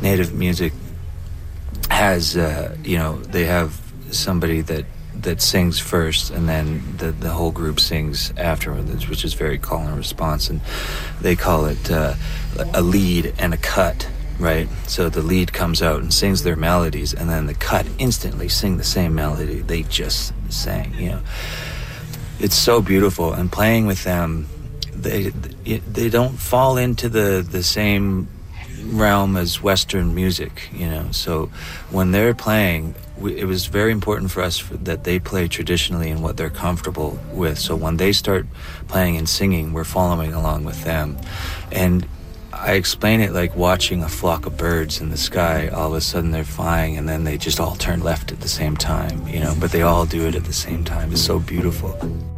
Native music has, they have somebody that sings first, and then the whole group sings afterwards, which is very call and response, and they call it a lead and a cut, right? So the lead comes out and sings their melodies, and then the cut instantly sing the same melody they just sang. It's so beautiful, and playing with them, they don't fall into the same realm as Western music, so when they're playing, it was very important for us that they play traditionally and what they're comfortable with. So when they start playing and singing, we're following along with them. And I explain it like watching a flock of birds in the sky. All of a sudden they're flying, and then they just all turn left at the same time, but they all do it at the same time. It's so beautiful.